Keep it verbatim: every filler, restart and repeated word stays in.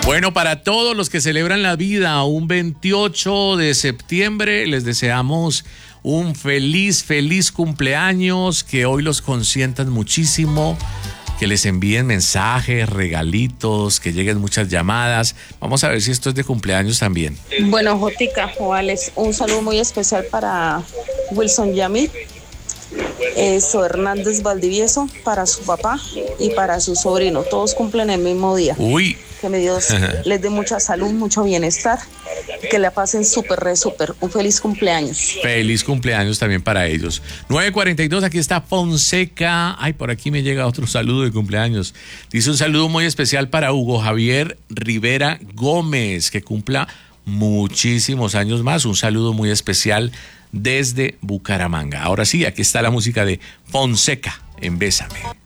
Bueno, para todos los que celebran la vida, un veintiocho de septiembre, les deseamos un feliz, feliz cumpleaños, que hoy los consientan muchísimo, que les envíen mensajes, regalitos, que lleguen muchas llamadas. Vamos a ver si esto es de cumpleaños también. Bueno, Jotica, Joales, un saludo muy especial para Wilson Yamil, eso, Hernández Valdivieso, para su papá y para su sobrino. Todos cumplen el mismo día. Uy. Que mi Dios les dé mucha salud, mucho bienestar, que la pasen súper, re, súper. Un feliz cumpleaños. Feliz cumpleaños también para ellos. nueve cuarenta y dos, aquí está Fonseca. Ay, por aquí me llega otro saludo de cumpleaños. Dice un saludo muy especial para Hugo Javier Rivera Gómez, que cumpla muchísimos años más. Un saludo muy especial desde Bucaramanga. Ahora sí, aquí está la música de Fonseca en Bésame.